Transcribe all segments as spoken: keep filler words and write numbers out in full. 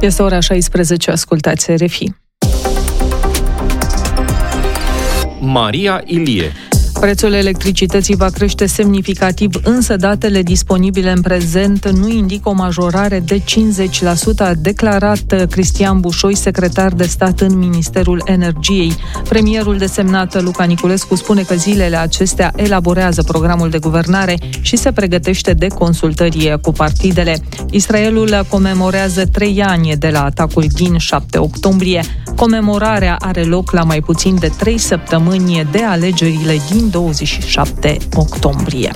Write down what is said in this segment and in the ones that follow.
Este ora șaisprezece, ascultați R F I. Maria Ilie. Prețul electricității va crește semnificativ, însă datele disponibile în prezent nu indică o majorare de cincizeci la sută, a declarat Cristian Bușoi, secretar de stat în Ministerul Energiei. Premierul desemnat Luca Niculescu spune că zilele acestea elaborează programul de guvernare și se pregătește de consultări cu partidele. Israelul comemorează trei ani de la atacul din șapte octombrie. Comemorarea are loc la mai puțin de trei săptămâni de alegerile din douăzeci și șapte octombrie.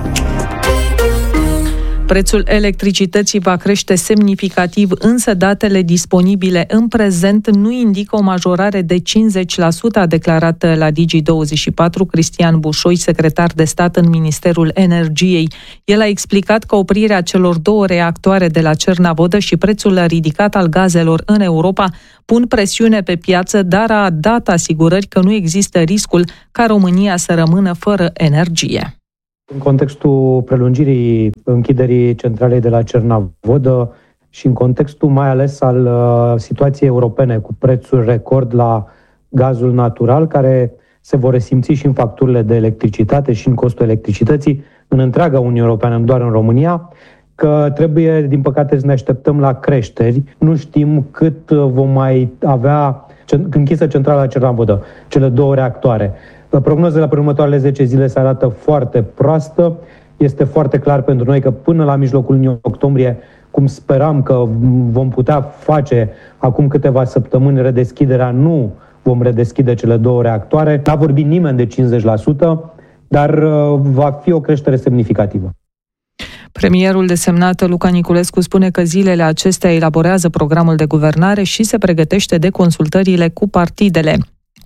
Prețul electricității va crește semnificativ, însă datele disponibile în prezent nu indică o majorare de cincizeci la sută, a declarat la Digi douăzeci și patru Cristian Bușoi, secretar de stat în Ministerul Energiei. El a explicat că oprirea celor două reactoare de la Cernavodă și prețul ridicat al gazelor în Europa pun presiune pe piață, dar a dat asigurări că nu există riscul ca România să rămână fără energie. În contextul prelungirii închiderii centralei de la Cernavodă și în contextul mai ales al uh, situației europene cu prețuri record la gazul natural, care se vor resimți și în facturile de electricitate și în costul electricității în întreaga Uniune Europeană, nu doar în România, că trebuie, din păcate, să ne așteptăm la creșteri. Nu știm cât vom mai avea închisă centrala Cernavodă, cele două reactoare. Prognozele pe următoarele zece zile se arată foarte proastă. Este foarte clar pentru noi că până la mijlocul lunii octombrie, cum speram că vom putea face acum câteva săptămâni redeschiderea, nu vom redeschide cele două reactoare. N-a vorbit nimeni de cincizeci la sută, dar va fi o creștere semnificativă. Premierul desemnat Luca Niculescu spune că zilele acestea elaborează programul de guvernare și se pregătește de consultările cu partidele.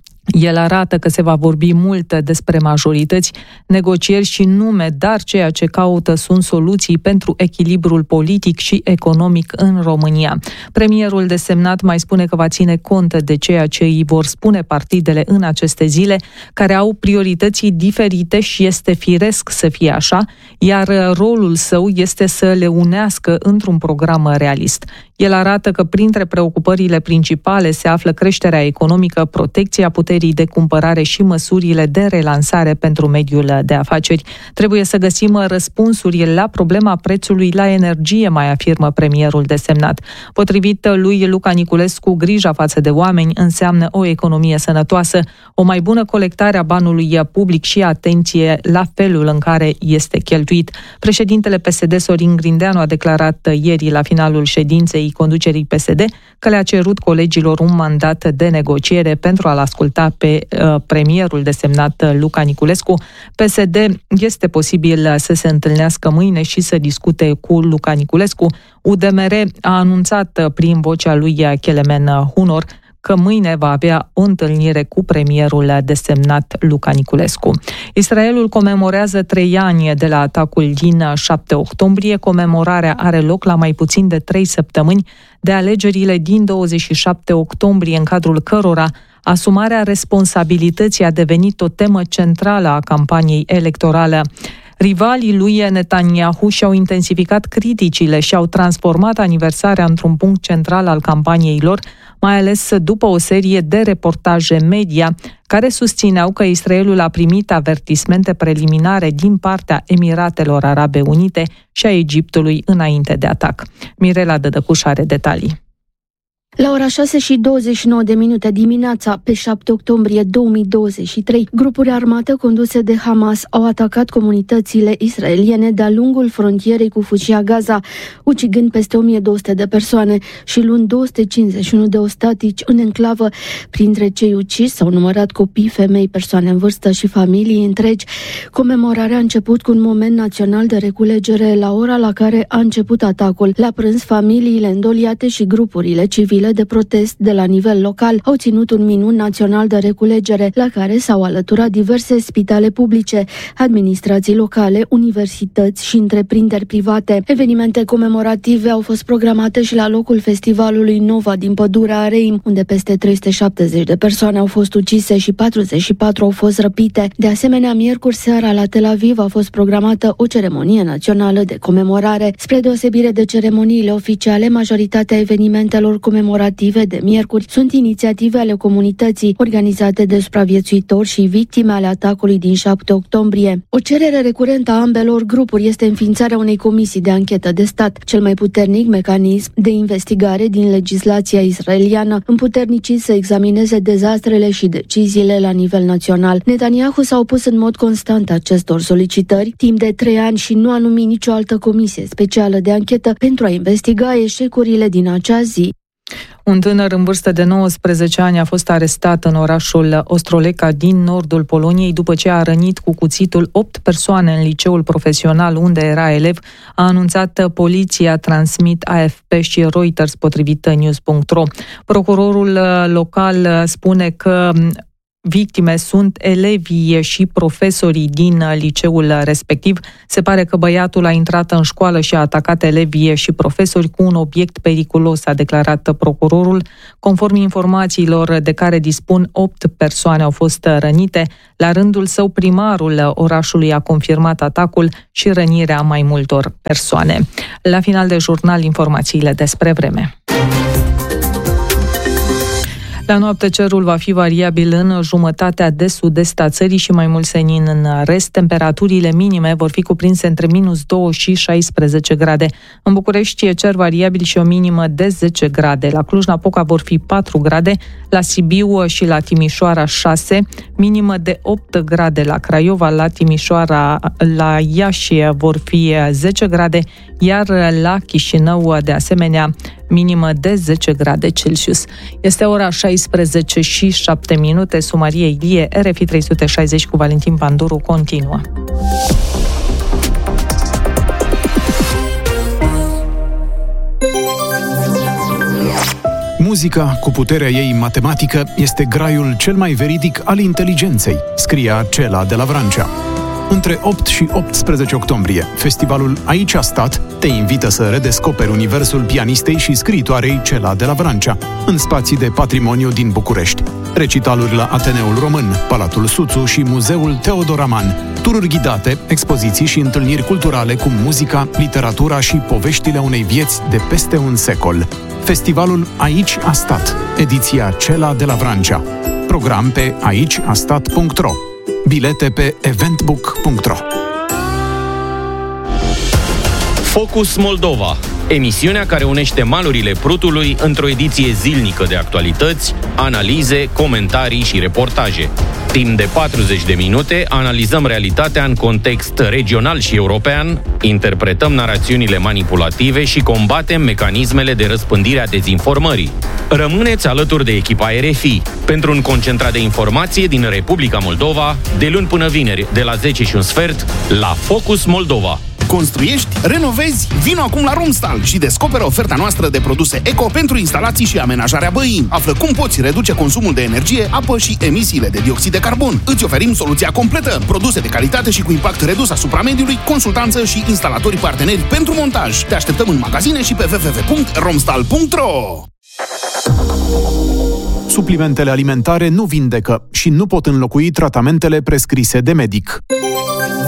El arată că se va vorbi mult despre majorități, negocieri și nume, dar ceea ce caută sunt soluții pentru echilibrul politic și economic în România. Premierul desemnat mai spune că va ține cont de ceea ce îi vor spune partidele în aceste zile, care au priorități diferite și este firesc să fie așa, iar rolul său este să le unească într-un program realist. El arată că printre preocupările principale se află creșterea economică, protecția puterii de cumpărare și măsurile de relansare pentru mediul de afaceri. Trebuie să găsim răspunsuri la problema prețului la energie, mai afirmă premierul desemnat. Potrivit lui Luca Niculescu, grija față de oameni înseamnă o economie sănătoasă, o mai bună colectare a banului public și atenție la felul în care este cheltuit. Președintele P S D, Sorin Grindeanu, a declarat ieri la finalul ședinței conducerii P S D că le-a cerut colegilor un mandat de negociere pentru a-l asculta pe uh, premierul desemnat Luca Niculescu. P S D este posibil să se întâlnească mâine și să discute cu Luca Niculescu. U D M R a anunțat prin vocea lui Kelemen Hunor că mâine va avea o întâlnire cu premierul desemnat Luca Niculescu. Israelul comemorează trei ani de la atacul din șapte octombrie. Comemorarea are loc la mai puțin de trei săptămâni de alegerile din douăzeci și șapte octombrie, în cadrul cărora asumarea responsabilității a devenit o temă centrală a campaniei electorale. Rivalii lui Netanyahu și-au intensificat criticile și au transformat aniversarea într-un punct central al campaniei lor, mai ales după o serie de reportaje media care susțineau că Israelul a primit avertismente preliminare din partea Emiratelor Arabe Unite și a Egiptului înainte de atac. Mirela Dădăcuș are detalii. La ora șase și douăzeci și nouă de minute dimineața, pe șapte octombrie două mii douăzeci și trei, grupuri armate conduse de Hamas au atacat comunitățile israeliene de-a lungul frontierei cu Fâșia Gaza, ucigând peste o mie două sute de persoane și luând două sute cincizeci și unu de ostatici în enclavă. Printre cei uciși s-au numărat copii, femei, persoane în vârstă și familii întregi. Comemorarea a început cu un moment național de reculegere la ora la care a început atacul. La prânz, familiile îndoliate și grupurile civile centrale de protest de la nivel local au ținut un minut național de reculegere, la care s-au alăturat diverse spitale publice, administrații locale, universități și întreprinderi private. Evenimente comemorative au fost programate și la locul festivalului Nova din Pădurea Reim, unde peste trei sute șaptezeci de persoane au fost ucise și patruzeci și patru au fost răpite. De asemenea, miercuri seara la Tel Aviv a fost programată o ceremonie națională de comemorare. Spre deosebire de ceremoniile oficiale, majoritatea evenimentelor comemorative de miercuri sunt inițiative ale comunității, organizate de supraviețuitori și victime ale atacului din șapte octombrie. O cerere recurentă a ambelor grupuri este înființarea unei comisii de anchetă de stat, cel mai puternic mecanism de investigare din legislația israeliană, împuternicit să examineze dezastrele și deciziile la nivel național. Netanyahu s-a opus în mod constant acestor solicitări timp de trei ani și nu a numit nicio altă comisie specială de anchetă pentru a investiga eșecurile din acea zi. Un tânăr în vârstă de nouăsprezece ani a fost arestat în orașul Ostroleca din nordul Poloniei după ce a rănit cu cuțitul opt persoane în liceul profesional unde era elev, a anunțat poliția, transmit A F P și Reuters, potrivit news punct ro. Procurorul local spune că victime sunt elevii și profesorii din liceul respectiv. Se pare că băiatul a intrat în școală și a atacat elevii și profesori cu un obiect periculos, a declarat procurorul. Conform informațiilor de care dispun, opt persoane au fost rănite. La rândul său, primarul orașului a confirmat atacul și rănirea mai multor persoane. La final de jurnal, informațiile despre vreme. La noapte cerul va fi variabil în jumătatea de sud-est a țării și mai mult senin în rest. Temperaturile minime vor fi cuprinse între minus doi și șaisprezece grade. În București e cer variabil și o minimă de zece grade. La Cluj-Napoca vor fi patru grade, la Sibiu și la Timișoara șase, minimă de opt grade la Craiova, la Timișoara, la Iași vor fi zece grade, iar la Chișinău, de asemenea, minimă de zece grade Celsius. Este ora șaisprezece și șapte minute. Sumarie Ilie, R F I trei sute șaizeci cu Valentin Panduru continuă. Muzica, cu puterea ei matematică, este graiul cel mai veridic al inteligenței, scria Cela de la Vrancea. Între opt și optsprezece octombrie, festivalul Aici a stat te invită să redescoperi universul pianistei și scriitoarei Cela de la Vrancea, în spații de patrimoniu din București. Recitaluri la Ateneul Român, Palatul Suțu și Muzeul Teodor Aman, tururi ghidate, expoziții și întâlniri culturale cu muzica, literatura și poveștile unei vieți de peste un secol. Festivalul Aici a stat, ediția Cela de la Vrancea. Program pe aici a stat punct ro. Bilete pe eventbook punct ro. Focus Moldova, emisiunea care unește malurile Prutului într-o ediție zilnică de actualități, analize, comentarii și reportaje. Timp de patruzeci de minute analizăm realitatea în context regional și european, interpretăm narațiunile manipulative și combatem mecanismele de răspândire a dezinformării. Rămâneți alături de echipa R F I pentru un concentrat de informație din Republica Moldova, de luni până vineri, de la zece și un sfert, la Focus Moldova. Construiești? Renovezi? Vino acum la Romstal și descoperă oferta noastră de produse eco pentru instalații și amenajarea băii. Află cum poți reduce consumul de energie, apă și emisiile de dioxid de carbon. Îți oferim soluția completă, produse de calitate și cu impact redus asupra mediului, consultanță și instalatori parteneri pentru montaj. Te așteptăm în magazine și pe w w w punct romstal punct ro. Suplimentele alimentare nu vindecă și nu pot înlocui tratamentele prescrise de medic.